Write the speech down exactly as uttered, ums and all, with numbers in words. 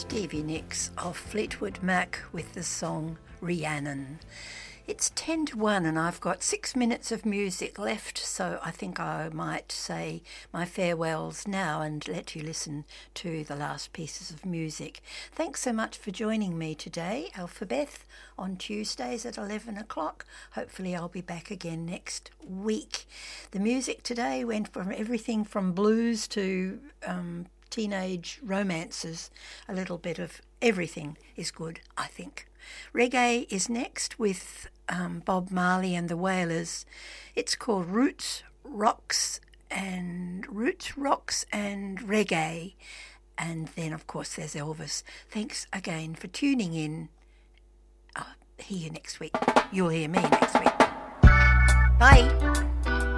Stevie Nicks of Fleetwood Mac with the song Rhiannon. It's ten to one and I've got six minutes of music left, so I think I might say my farewells now and let you listen to the last pieces of music. Thanks so much for joining me today, Alphabeth, on Tuesdays at eleven o'clock. Hopefully I'll be back again next week. The music today went from everything from blues to um, teenage romances. A little bit of everything is good, I think. Reggae is next with um, Bob Marley and the Wailers. It's called Roots, Rocks and Roots, Rocks and Reggae. And then, of course, there's Elvis. Thanks again for tuning in. I'll hear you next week. You'll hear me next week. Bye.